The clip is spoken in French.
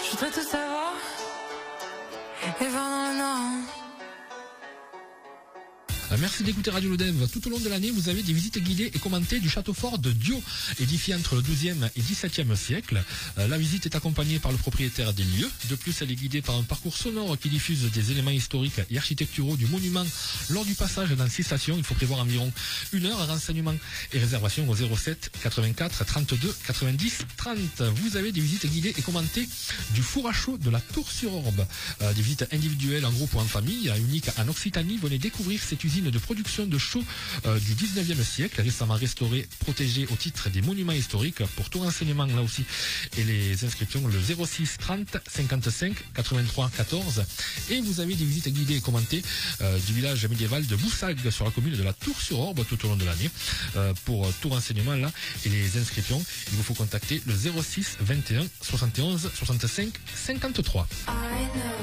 Je voudrais tout savoir et voir dans le noir. Merci d'écouter Radio Lodève. Tout au long de l'année, vous avez des visites guidées et commentées du château fort de Dio, édifié entre le XIIe et XVIIe siècle. La visite est accompagnée par le propriétaire des lieux. De plus, elle est guidée par un parcours sonore qui diffuse des éléments historiques et architecturaux du monument lors du passage dans 6 stations. Il faut prévoir environ 1 heure. Renseignements et réservations au 07 84 32 90 30. Vous avez des visites guidées et commentées du four à chaud de la Tour-sur-Orbe. Des visites individuelles en groupe ou en famille, uniques en Occitanie. Venez découvrir cette usine de production de chaux du 19e siècle, récemment restaurée, protégée au titre des monuments historiques. Pour tout renseignement là aussi et les inscriptions, le 06 30 55 83 14. Et vous avez des visites guidées et commentées du village médiéval de Boussag sur la commune de la Tour-sur-Orbe tout au long de l'année. Pour tout renseignement là et les inscriptions, il vous faut contacter le 06 21 71 65 53.